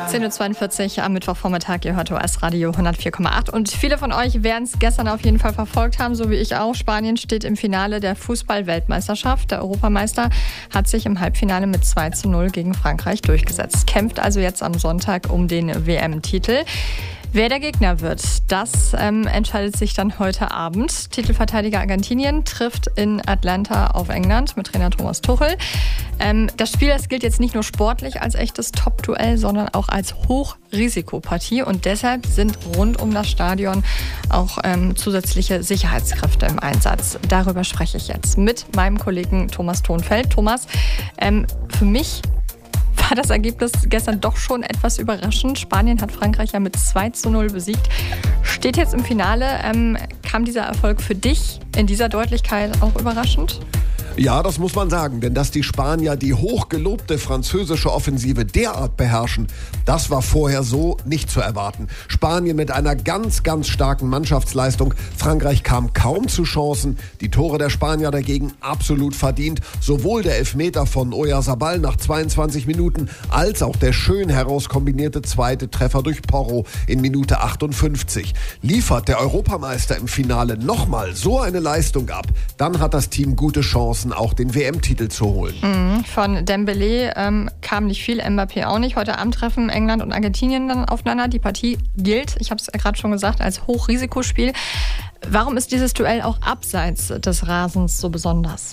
10.42 Uhr am Mittwochvormittag, ihr hört OS Radio 104,8 und viele von euch werden es gestern auf jeden Fall verfolgt haben, so wie ich auch. Spanien steht im Finale der Fußball-Weltmeisterschaft. Der Europameister hat sich im Halbfinale mit 2:0 gegen Frankreich durchgesetzt, kämpft also jetzt am Sonntag um den WM-Titel. Wer der Gegner wird, das entscheidet sich dann heute Abend. Titelverteidiger Argentinien trifft in Atlanta auf England mit Trainer Thomas Tuchel. Das Spiel, das gilt jetzt nicht nur sportlich als echtes Top-Duell, sondern auch als Hochrisikopartie. Und deshalb sind rund um das Stadion auch zusätzliche Sicherheitskräfte im Einsatz. Darüber spreche ich jetzt mit meinem Kollegen Thomas Thonfeld. Thomas, für mich war das Ergebnis gestern doch schon etwas überraschend. Spanien hat Frankreich ja mit 2:0 besiegt. Steht jetzt im Finale. Kam dieser Erfolg für dich in dieser Deutlichkeit auch überraschend? Ja, das muss man sagen, denn dass die Spanier die hochgelobte französische Offensive derart beherrschen, das war vorher so nicht zu erwarten. Spanien mit einer ganz, ganz starken Mannschaftsleistung. Frankreich kam kaum zu Chancen. Die Tore der Spanier dagegen absolut verdient. Sowohl der Elfmeter von Oyarzabal nach 22 Minuten als auch der schön herauskombinierte zweite Treffer durch Porro in Minute 58. Liefert der Europameister im Finale nochmal so eine Leistung ab, dann hat das Team gute Chancen, auch den WM-Titel zu holen. Von Dembélé kam nicht viel, Mbappé auch nicht. Heute Abend treffen England und Argentinien dann aufeinander. Die Partie gilt, ich habe es gerade schon gesagt, als Hochrisikospiel. Warum ist dieses Duell auch abseits des Rasens so besonders?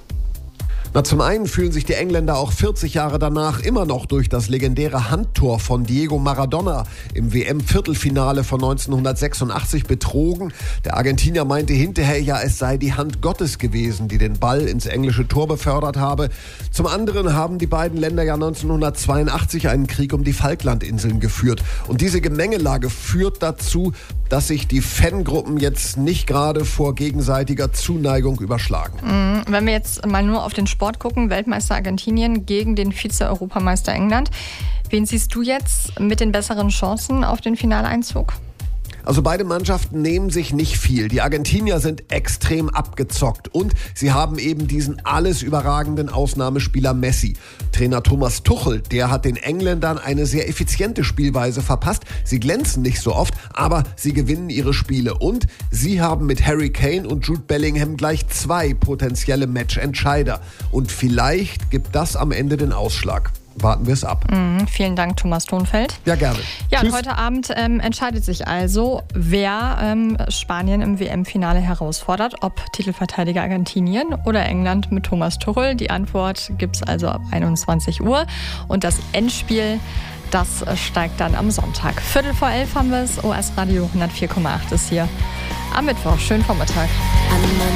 Zum einen fühlen sich die Engländer auch 40 Jahre danach immer noch durch das legendäre Handtor von Diego Maradona im WM-Viertelfinale von 1986 betrogen. Der Argentinier meinte hinterher ja, es sei die Hand Gottes gewesen, die den Ball ins englische Tor befördert habe. Zum anderen haben die beiden Länder ja 1982 einen Krieg um die Falklandinseln geführt. Und diese Gemengelage führt dazu, dass sich die Fangruppen jetzt nicht gerade vor gegenseitiger Zuneigung überschlagen. Wenn wir jetzt mal nur auf den Sport gucken, Weltmeister Argentinien gegen den Vize-Europameister England. Wen siehst du jetzt mit den besseren Chancen auf den Finaleinzug? Also beide Mannschaften nehmen sich nicht viel. Die Argentinier sind extrem abgezockt und sie haben eben diesen alles überragenden Ausnahmespieler Messi. Trainer Thomas Tuchel, der hat den Engländern eine sehr effiziente Spielweise verpasst. Sie glänzen nicht so oft, aber sie gewinnen ihre Spiele. Und sie haben mit Harry Kane und Jude Bellingham gleich 2 potenzielle Matchentscheider. Und vielleicht gibt das am Ende den Ausschlag. Warten wir es ab. Vielen Dank, Thomas Thonfeld. Ja, gerne. Ja, und heute Abend entscheidet sich also, wer Spanien im WM-Finale herausfordert. Ob Titelverteidiger Argentinien oder England mit Thomas Tuchel. Die Antwort gibt es also ab 21 Uhr. Und das Endspiel, das steigt dann am Sonntag. 11:15 haben wir es. OS Radio 104,8 ist hier am Mittwoch. Schönen Vormittag.